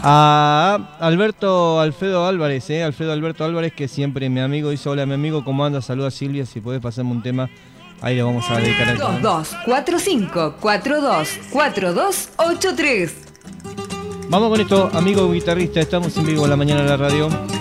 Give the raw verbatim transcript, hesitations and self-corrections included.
A Alberto Alfredo Álvarez, eh, Alfredo Alberto Álvarez, que siempre mi amigo dice: hola mi amigo, ¿cómo anda? Saluda a Silvia, si podés pasarme un tema, ahí le vamos a dedicar a dos dos cuatro cinco cuatro dos cuatro dos ocho tres. Vamos con esto, amigo guitarrista, estamos en vivo en la mañana de la radio.